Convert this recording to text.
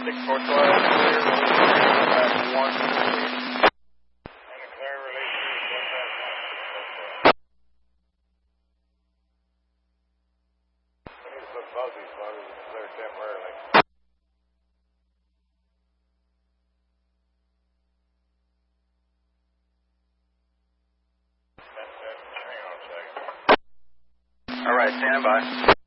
6-4 clear, at 1. And a clear release, 1-1. We need to put both these motors in clear temporarily. Hang on a second. All right, stand by.